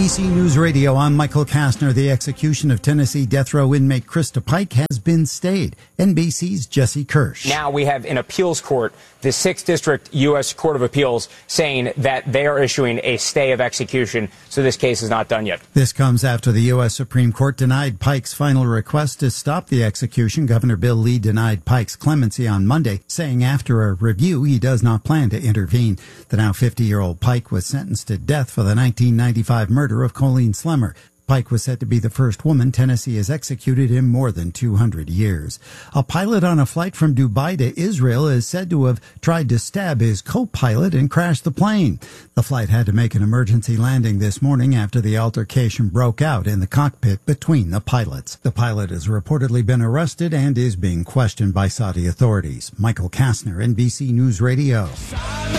NBC News Radio, I'm Michael Kastner. The execution of Tennessee death row inmate Krista Pike has been stayed. NBC's Jesse Kirsch. Now we have an appeals court, the 6th District U.S. Court of Appeals, saying that they are issuing a stay of execution, so this case is not done yet. This comes after the U.S. Supreme Court denied Pike's final request to stop the execution. Governor Bill Lee denied Pike's clemency on Monday, saying after a review he does not plan to intervene. The now 50-year-old Pike was sentenced to death for the 1995 murder of Colleen Slemmer. Pike was said to be the first woman Tennessee has executed in more than 200 years. A pilot on a flight from Dubai to Israel is said to have tried to stab his co-pilot and crash the plane. The flight had to make an emergency landing this morning after the altercation broke out in the cockpit between the pilots. The pilot has reportedly been arrested and is being questioned by Saudi authorities. Michael Kastner, NBC News Radio.